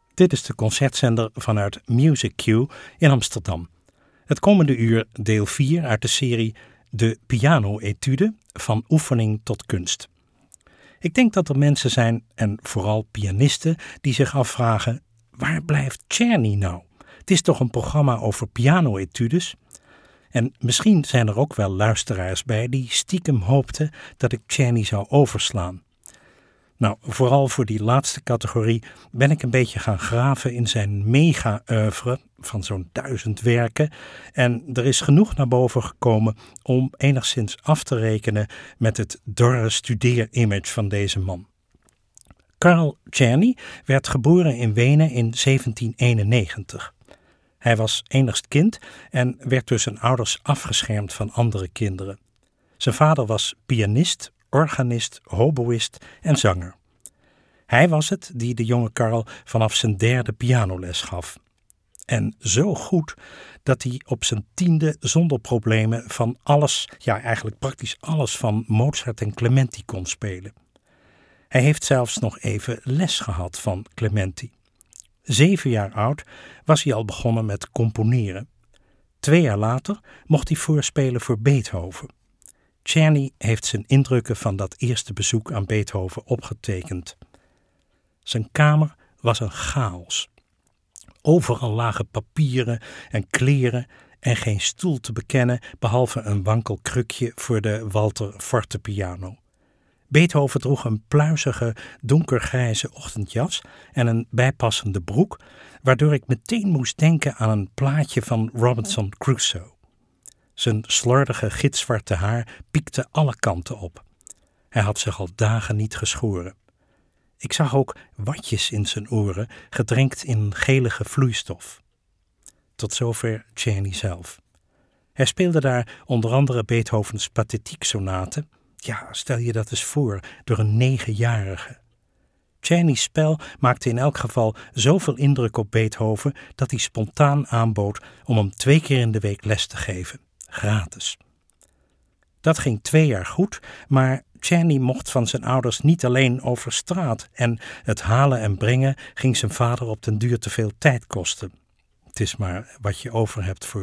Dit is de concertzender vanuit Music Q in Amsterdam. Het komende uur deel 4 uit de serie De Piano-etude, van oefening tot kunst. Ik denk dat er mensen zijn, en vooral pianisten, die zich afvragen: waar blijft Czerny nou? Het is toch een programma over piano-etudes? En misschien zijn er ook wel luisteraars bij die stiekem hoopten dat ik Czerny zou overslaan. Nou, vooral voor die laatste categorie ben ik een beetje gaan graven in zijn mega-oeuvre van zo'n 1000 werken. En er is genoeg naar boven gekomen om enigszins af te rekenen met het dorre studeerimage van deze man. Karl Czerny werd geboren in Wenen in 1791. Hij was enigst kind en werd door zijn ouders afgeschermd van andere kinderen. Zijn vader was pianist, organist, hoboïst en zanger. Hij was het die de jonge Karl vanaf zijn 3e pianoles gaf. En zo goed dat hij op zijn 10e zonder problemen van alles, ja eigenlijk praktisch alles van Mozart en Clementi kon spelen. Hij heeft zelfs nog even les gehad van Clementi. 7 jaar oud was hij al begonnen met componeren. 2 jaar later mocht hij voorspelen voor Beethoven. Czerny heeft zijn indrukken van dat eerste bezoek aan Beethoven opgetekend. Zijn kamer was een chaos. Overal lagen papieren en kleren en geen stoel te bekennen behalve een wankel krukje voor de Walter fortepiano. Beethoven droeg een pluizige donkergrijze ochtendjas en een bijpassende broek, waardoor ik meteen moest denken aan een plaatje van Robinson Crusoe. Zijn slordige gitzwarte haar piekte alle kanten op. Hij had zich al dagen niet geschoren. Ik zag ook watjes in zijn oren, gedrenkt in gelige vloeistof. Tot zover Czerny zelf. Hij speelde daar onder andere Beethovens Pathetiek-sonate. Ja, stel je dat eens voor, door een 9-jarige. Czerny's spel maakte in elk geval zoveel indruk op Beethoven dat hij spontaan aanbood om hem 2 keer in de week les te geven. Gratis. Dat ging 2 jaar goed, maar Czerny mocht van zijn ouders niet alleen over straat en het halen en brengen ging zijn vader op den duur te veel tijd kosten. Het is maar wat je over hebt voor